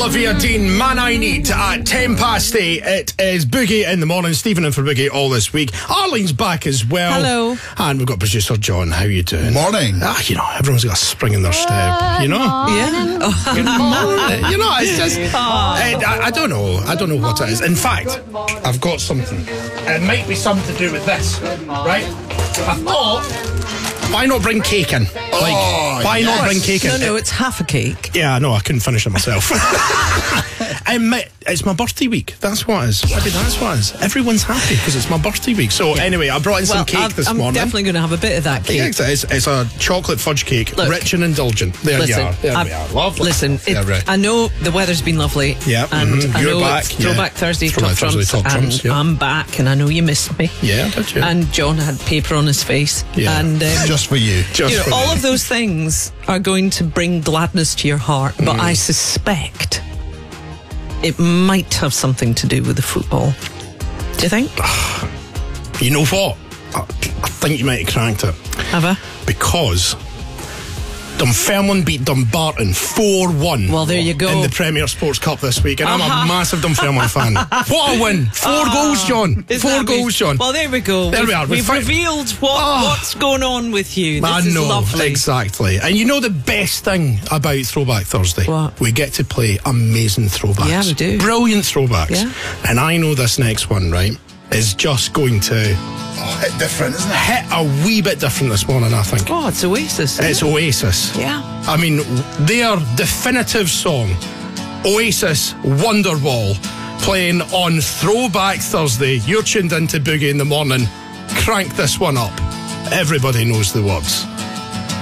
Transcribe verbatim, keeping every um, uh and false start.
Olivia Dean, Man I Need, at ten past eight. It is Boogie in the morning. Stephen in for Boogie all this week. Arlene's back as well. Hello. And we've got producer John. How you doing? Morning. Ah, you know, everyone's got a spring in their step. You know? Yeah. Oh. Good morning. You know, it's just... I, I, I don't know. I don't know what it is. In fact, I've got something. It might be something to do with this, right? I thought... Why not bring cake in? Like, Oh, why not yes. bring cake in? No, no, it's half a cake. Yeah, I know, I couldn't finish it myself. um, it's my birthday week. That's what it is. Maybe that's what it is. Everyone's happy because it's my birthday week. So anyway, I brought in some Well, cake I've- this I'm morning. definitely going to have a bit of that cake. Yeah, it's, it's, it's a chocolate fudge cake, Look, rich and indulgent. There Listen, you are. There I've- we are. Lovely. Listen, it, Yeah, right. I know the weather's been lovely. Yeah, and mhm. I You're know back, it's Throwback yeah. Thursday, Throwback Top Thursday, Trumps, Top and Trumps, yeah. I'm back, and I know you missed me. Yeah, did you? And John had paper on his face, Yeah. and um, Just for you. Just you know, for all me. of those things are going to bring gladness to your heart. But Mm. I suspect it might have something to do with the football. Do you think? You know what? I, I think you might have cracked it. Have I? Because Dunfermline beat Dumbarton four one. Well, there you go. In the Premier Sports Cup this week. And I'm Uh-huh. a massive Dunfermline fan. What a win. Four goals, John. Is Four that goals, amazing? John. Well, there we go. There we've, we are. We've We've found- revealed what, Oh. what's going on with you. This I is know, lovely. exactly. And you know the best thing about Throwback Thursday? What? We get to play amazing throwbacks. Yeah, we do. Brilliant throwbacks. Yeah. And I know this next one, right, is just going to Oh, hit different, isn't it? hit a wee bit different this morning, I think. Oh, it's Oasis. It's Oasis. Yeah. I mean, their definitive song, Oasis Wonderwall, playing on Throwback Thursday. You're tuned into Boogie in the morning. Crank this one up. Everybody knows the words.